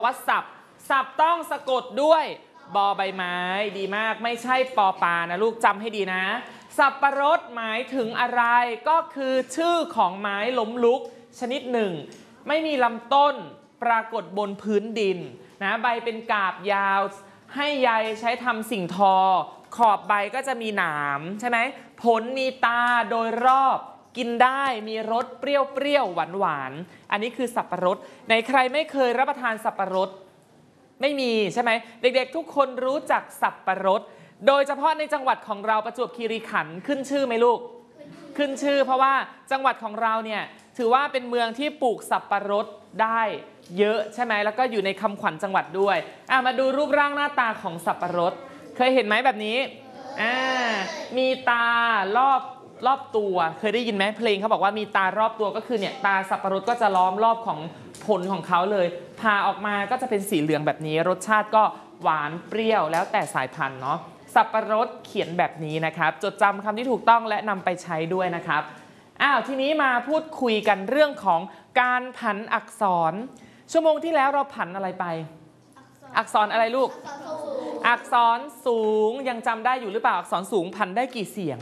ว่าศัพท์ต้องสะกดด้วยบอใบไม้ดีมากไม่ใช่ปอปานะลูกจำให้ดีนะสับปะรดหมายถึงอะไรก็คือชื่อของไม้ล้มลุกชนิดหนึ่งไม่มีลำต้นปรากฏบนพื้นดินนะใบเป็นกาบยาวให้ใยใช้ทำสิ่งทอขอบใบก็จะมีหนามใช่ไหมผลมีตาโดยรอบกินได้มีรสเปรี้ยวหวานอันนี้คือสับปะรดในใครไม่เคยรับประทานสับปะรดไม่มีใช่ไหมเด็กๆทุกคนรู้จักสับปะรดโดยเฉพาะในจังหวัดของเราประจวบคีรีขันธ์ขึ้นชื่อไหมลูกขึ้นชื่อเพราะว่าจังหวัดของเราเนี่ยถือว่าเป็นเมืองที่ปลูกสับปะรดได้เยอะใช่ไหมแล้วก็อยู่ในคำขวัญจังหวัดด้วยมาดูรูปร่างหน้าตาของสับปะรดเคยเห็นไหมแบบนี้มีตารอบตัวเคยได้ยินไหมเพลงเขาบอกว่ามีตารอบตัวก็คือเนี่ยตาสับปะรดก็จะล้อมรอบของผลของเขาเลยผ่าออกมาก็จะเป็นสีเหลืองแบบนี้รสชาติก็หวานเปรี้ยวแล้วแต่สายพันธุ์เนาะสับปะรดเขียนแบบนี้นะครับจดจำคำที่ถูกต้องและนำไปใช้ด้วยนะครับทีนี้มาพูดคุยกันเรื่องของการผันอักษรชั่วโมงที่แล้วเราผันอะไรไปอักษรอะไรลูกอักษรสูงยังจำได้อยู่หรือเปล่าอักษรสูงผันได้กี่เสียง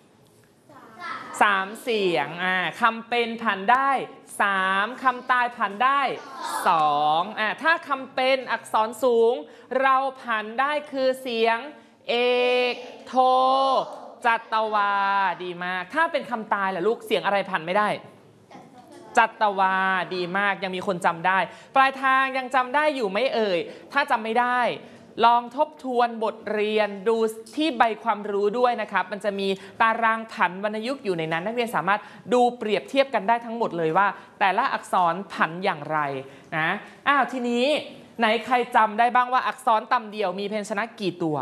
3เสียงคำเป็นผันได้3คำตายผันได้2ถ้าคำเป็นอักษรสูงเราผันได้คือเสียงเอกโทจัตวาดีมากถ้าเป็นคำตายล่ะลูกเสียงอะไรผันไม่ได้จัตวาดีมากยังมีคนจำได้ปลายทางยังจำได้อยู่ไหมเอ่ยถ้าจำไม่ได้ลองทบทวนบทเรียนดูที่ใบความรู้ด้วยนะครับมันจะมีตารางผันวรรณยุกต์อยู่ในนั้นนักเรียนสามารถดูเปรียบเทียบกันได้ทั้งหมดเลยว่าแต่ละอักษรผันอย่างไรนะทีนี้ไหนใครจำได้บ้างว่าอักษรต่ำเดี่ยวมีพยัญชนะกี่ตัว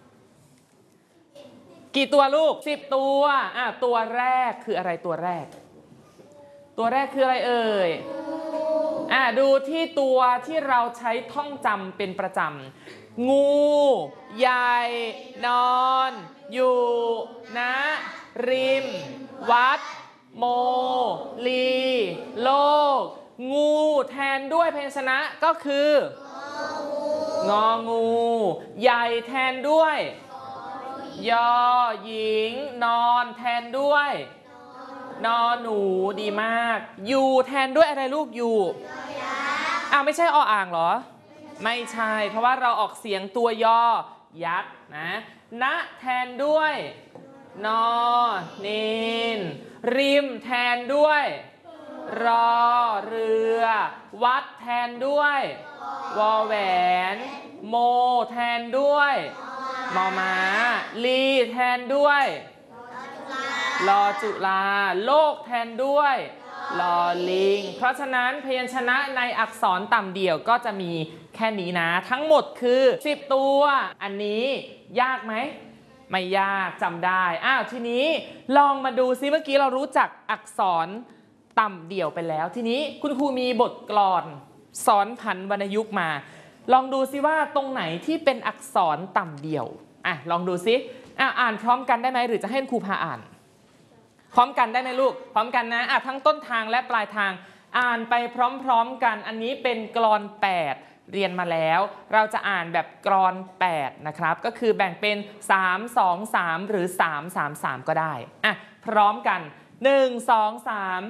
ลูก10ตัวตัวแรกคืออะไรตัวแรกคืออะไรเอ่ยดูที่ตัวที่เราใช้ท่องจำเป็นประจำงูใหญ่นอนอยู่ณริมวัดโมลีโลกงูแทนด้วยพยัญชนะก็คืององูใหญ่แทนด้วยยอหญิงนอนแทนด้วยนอหนูดีมากอยู่แทนด้วยอะไรลูกอยู่ไม่ใช่ออ่างเหรอไม่ใช่เพราะว่าเราออกเสียงตัวยอยักษ์นะแทนด้วยนอนินริมแทนด้วยรอเรือวัดแทนด้วยวอแหวนโมแทนด้วยมอม้าลีแทนด้วยลอจุลาโลกแทนด้วยลอลิงเพราะฉะนั้นพยัญชนะในอักษรต่ำเดี่ยวก็จะมีแค่นี้นะทั้งหมดคือ10ตัวอันนี้ยากไหมไม่ยากจำได้ทีนี้ลองมาดูซิเมื่อกี้เรารู้จักอักษรต่ำเดี่ยวไปแล้วทีนี้คุณครูมีบทกลอนสอนผันวรรณยุกต์มาลองดูซิว่าตรงไหนที่เป็นอักษรต่ำเดี่ยวลองดูซิอ่านพร้อมกันได้ไหมหรือจะให้ครูพาอ่านพร้อมกันได้ไหมลูกพร้อมกันนะทั้งต้นทางและปลายทางอ่านไปพร้อมๆกันอันนี้เป็นกลอน8เรียนมาแล้วเราจะอ่านแบบกลอน8นะครับก็คือแบ่งเป็น3 2 3หรือ3 3 3ก็ได้พร้อมกัน1 2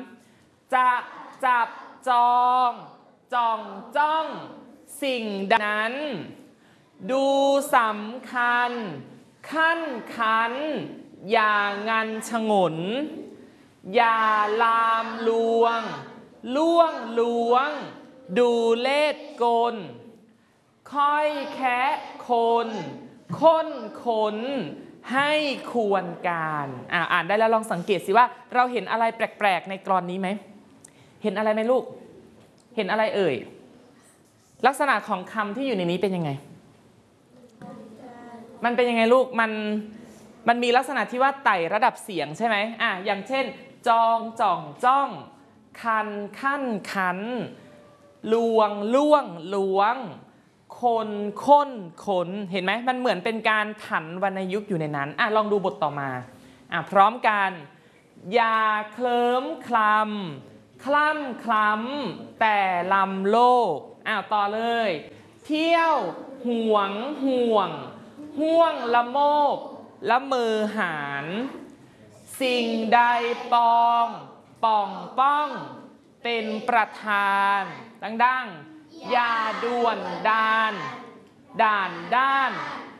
3จะจับจองจ้องสิ่งนั้นดูสำคัญขั้นขันอย่างงันฉงนอย่าลามลวงล่วงล้วงดูเลศกลค่อยแคะคนค้นขนให้ควรการอ่านได้แล้วลองสังเกตสิว่าเราเห็นอะไรแปลกๆในกลอนนี้ไหมเห็นอะไรไหมลูกเห็นอะไรเอ่ยลักษณะของคำที่อยู่ในนี้เป็นยังไงมันเป็นยังไงลูกมันมีลักษณะที่ว่าไต่ระดับเสียงใช่ไหมอย่างเช่นจองจ่องจ้องคันขั้นขันลวงล่วงล้วงคนค้นขนเห็นไหมมันเหมือนเป็นการผันวรรณยุกต์อยู่ในนั้นลองดูบทต่อมาพร้อมกันอย่าเคลิ้มคลำแต่ลำโลกต่อเลย เที่ยวห่วงห่วงห่วงละโมบละเมอหารสิ่งใดปองป่องป้องเป็นประธานดังๆอย่าด่วนดานด่านด้าน